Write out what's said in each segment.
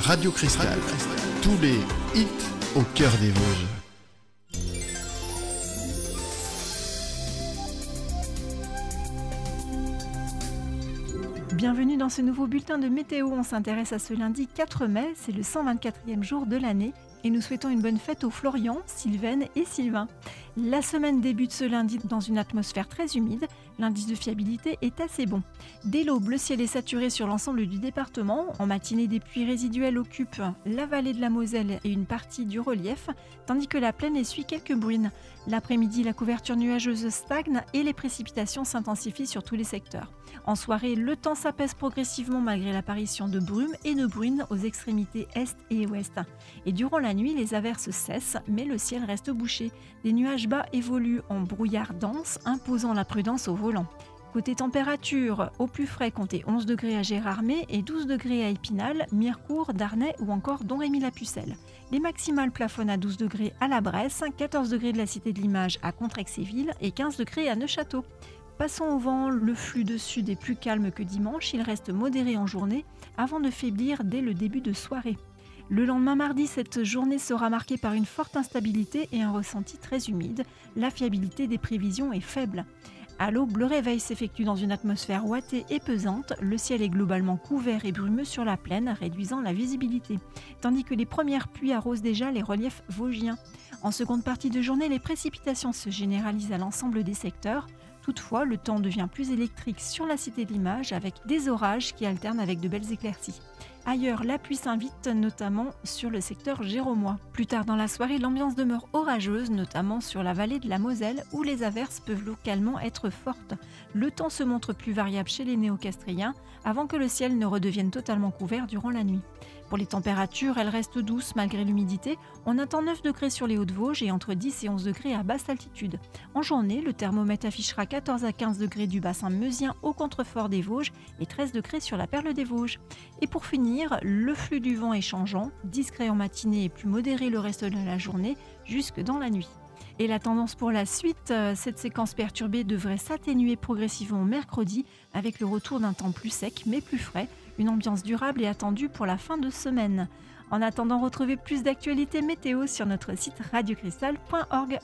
Radio Cristal. Tous les hits au cœur des Vosges. Bienvenue dans ce nouveau bulletin de météo. On s'intéresse à ce lundi 4 mai, c'est le 124e jour de l'année et nous souhaitons une bonne fête aux Florian, Sylvaine et Sylvain. La semaine débute ce lundi dans une atmosphère très humide. L'indice de fiabilité est assez bon. Dès l'aube, le ciel est saturé sur l'ensemble du département. En matinée, des pluies résiduelles occupent la vallée de la Moselle et une partie du relief, tandis que la plaine essuie quelques bruines. L'après-midi, la couverture nuageuse stagne et les précipitations s'intensifient sur tous les secteurs. En soirée, le temps s'apaise progressivement malgré l'apparition de brumes et de bruines aux extrémités est et ouest. Et durant la nuit, les averses cessent, mais le ciel reste bouché. Des nuages bas évoluent en brouillard dense, imposant la prudence au volant. Côté température, au plus frais, comptez 11 degrés à Gérardmer et 12 degrés à Épinal, Mirecourt, Darney ou encore Domrémy-la-Pucelle. Les maximales plafonnent à 12 degrés à la Bresse, 14 degrés de la Cité de l'Image à Contrexéville et 15 degrés à Neufchâteau. Passons au vent, le flux de sud est plus calme que dimanche, il reste modéré en journée avant de faiblir dès le début de soirée. Le lendemain mardi, cette journée sera marquée par une forte instabilité et un ressenti très humide. La fiabilité des prévisions est faible. À l'aube, le réveil s'effectue dans une atmosphère ouatée et pesante. Le ciel est globalement couvert et brumeux sur la plaine, réduisant la visibilité. Tandis que les premières pluies arrosent déjà les reliefs vosgiens. En seconde partie de journée, les précipitations se généralisent à l'ensemble des secteurs. Toutefois, le temps devient plus électrique sur la Cité de l'Image avec des orages qui alternent avec de belles éclaircies. Ailleurs, la pluie s'invite, notamment sur le secteur géromois. Plus tard dans la soirée, l'ambiance demeure orageuse, notamment sur la vallée de la Moselle, où les averses peuvent localement être fortes. Le temps se montre plus variable chez les néo-castriens, avant que le ciel ne redevienne totalement couvert durant la nuit. Pour les températures, elles restent douces malgré l'humidité. On attend 9 degrés sur les Hauts-de-Vosges et entre 10 et 11 degrés à basse altitude. En journée, le thermomètre affichera 14 à 15 degrés du bassin meusien au contrefort des Vosges et 13 degrés sur la perle des Vosges. Et pour finir, le flux du vent est changeant, discret en matinée et plus modéré le reste de la journée, jusque dans la nuit. Et la tendance pour la suite, cette séquence perturbée devrait s'atténuer progressivement mercredi avec le retour d'un temps plus sec mais plus frais. Une ambiance durable est attendue pour la fin de semaine. En attendant, retrouvez plus d'actualités météo sur notre site radiocristal.org.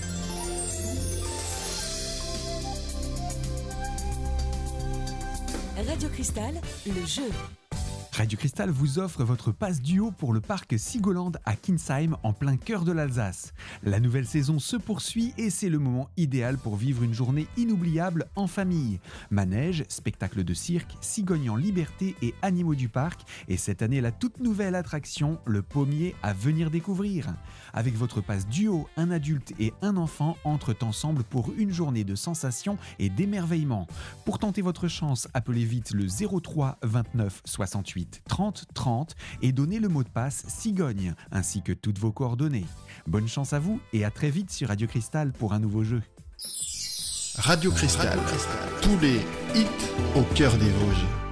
Radio Cristal, le jeu. Radio Cristal vous offre votre passe duo pour le parc Sigoland à Kinsheim en plein cœur de l'Alsace. La nouvelle saison se poursuit et c'est le moment idéal pour vivre une journée inoubliable en famille. Manège, spectacle de cirque, cigognes en liberté et animaux du parc. Et cette année, la toute nouvelle attraction, le pommier à venir découvrir. Avec votre passe duo, un adulte et un enfant entrent ensemble pour une journée de sensations et d'émerveillement. Pour tenter votre chance, appelez vite le 03 29 68 30 30 et donnez le mot de passe Cigogne ainsi que toutes vos coordonnées. Bonne chance à vous et à très vite sur Radio Cristal pour un nouveau jeu. Radio Cristal. Tous les hits au cœur des Vosges.